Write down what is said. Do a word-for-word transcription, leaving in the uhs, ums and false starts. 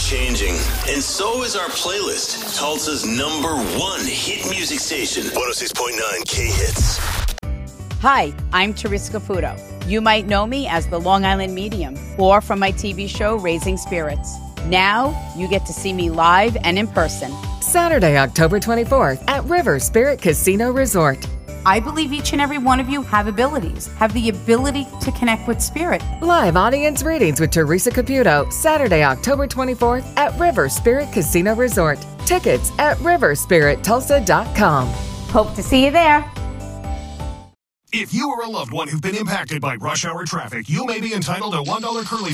changing, and so is our playlist. Tulsa's number one hit music station, one oh six point nine K-Hits. Hi, I'm Teresa Caputo. You might know me as the Long Island Medium or from my T V show, Raising Spirits. Now, you get to see me live and in person. Saturday, October twenty-fourth at River Spirit Casino Resort. I believe each and every one of you have abilities, have the ability to connect with spirit. Live audience readings with Teresa Caputo, Saturday, October twenty-fourth at River Spirit Casino Resort. Tickets at river spirit tulsa dot com. Hope to see you there. If you or a loved one who've been impacted by rush hour traffic, you may be entitled to one dollar Curly